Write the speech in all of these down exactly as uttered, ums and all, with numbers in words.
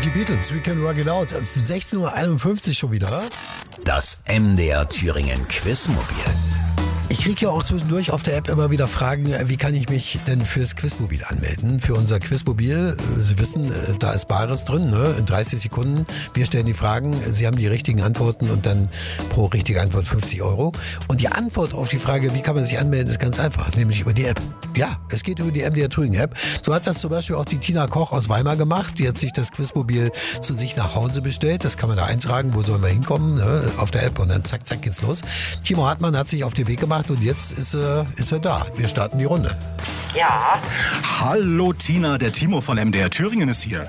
Die Beatles, We Can Work It Out. sechzehn Uhr einundfünfzig schon wieder. Das M D R Thüringen Quizmobil. Ich kriege ja auch zwischendurch auf der App immer wieder Fragen, wie kann ich mich denn fürs Quizmobil anmelden? Für unser Quizmobil, Sie wissen, da ist Bares drin, ne? In dreißig Sekunden. Wir stellen die Fragen, Sie haben die richtigen Antworten und dann pro richtige Antwort fünfzig Euro. Und die Antwort auf die Frage, wie kann man sich anmelden, ist ganz einfach, nämlich über die App. Ja, es geht über die M D R Thüringen App. So hat das zum Beispiel auch die Tina Koch aus Weimar gemacht. Die hat sich das Quizmobil zu sich nach Hause bestellt. Das kann man da eintragen, wo sollen wir hinkommen, ne? Auf der App und dann zack, zack geht's los. Timo Hartmann hat sich auf den Weg gemacht und jetzt ist er, ist er da. Wir starten die Runde. Ja. Hallo Tina, der Timo von M D R Thüringen ist hier.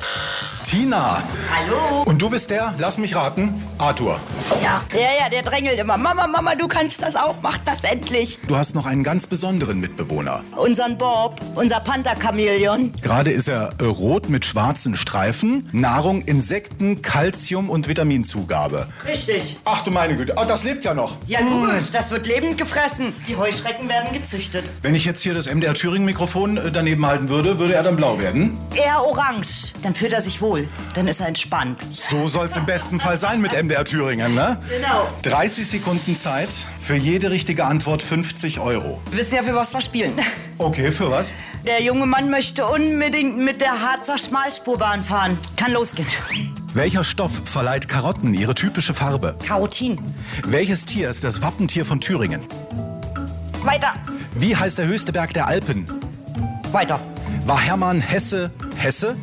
Tina. Hallo. Und du bist der, lass mich raten, Arthur. Ja. Ja, ja, der drängelt immer. Mama, Mama, du kannst das auch, mach das endlich. Du hast noch einen ganz besonderen Mitbewohner. Unseren Bob, unser Panther-Chamäleon. Gerade ist er äh, rot mit schwarzen Streifen. Nahrung, Insekten, Calcium und Vitaminzugabe. Richtig. Ach du meine Güte, ah, das lebt ja noch. Ja, logisch, das wird lebend gefressen. Die Heuschrecken werden gezüchtet. Wenn ich jetzt hier das M D R Thüringen Mikrofon äh, daneben halten würde, würde er dann blau werden? Eher orange. Dann fühlt er sich wohl. Dann ist er entspannt. So soll's im besten Fall sein mit M D R Thüringen, ne? Genau. dreißig Sekunden Zeit, für jede richtige Antwort fünfzig Euro. Wir wissen ja, für was wir spielen. Okay, für was? Der junge Mann möchte unbedingt mit der Harzer Schmalspurbahn fahren. Kann losgehen. Welcher Stoff verleiht Karotten ihre typische Farbe? Karotin. Welches Tier ist das Wappentier von Thüringen? Weiter. Wie heißt der höchste Berg der Alpen? Weiter. War Hermann Hesse Hesse?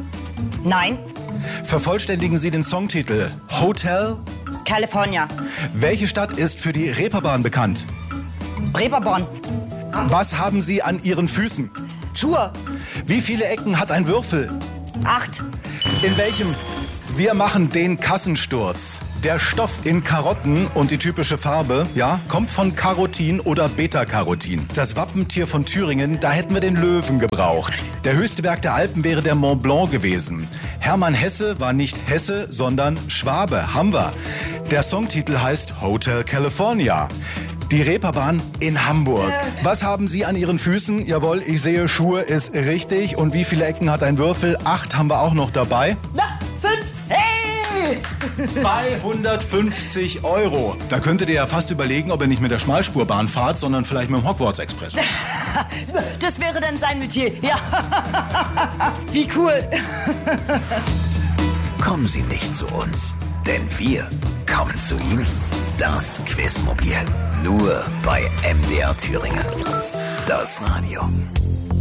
Nein. Vervollständigen Sie den Songtitel Hotel. California. Welche Stadt ist für die Reeperbahn bekannt? Reeperbahn. Was haben Sie an Ihren Füßen? Schuhe. Wie viele Ecken hat ein Würfel? Acht. In welchem? Wir machen den Kassensturz. Der Stoff in Karotten und die typische Farbe, ja, kommt von Carotin oder Beta-Carotin. Das Wappentier von Thüringen, da hätten wir den Löwen gebraucht. Der höchste Berg der Alpen wäre der Mont Blanc gewesen. Hermann Hesse war nicht Hesse, sondern Schwabe. Haben wir. Der Songtitel heißt Hotel California. Die Reeperbahn in Hamburg. Was haben Sie an Ihren Füßen? Jawohl, ich sehe, Schuhe ist richtig. Und wie viele Ecken hat ein Würfel? Acht haben wir auch noch dabei. Na, fünf. Hey! zweihundertfünfzig Euro. Da könntet ihr ja fast überlegen, ob ihr nicht mit der Schmalspurbahn fahrt, sondern vielleicht mit dem Hogwarts Express. Das wäre dann sein Metier. Ja. Wie cool. Kommen Sie nicht zu uns, denn wir kommen zu Ihnen. Das Quizmobil. Nur bei M D R Thüringen. Das Radio.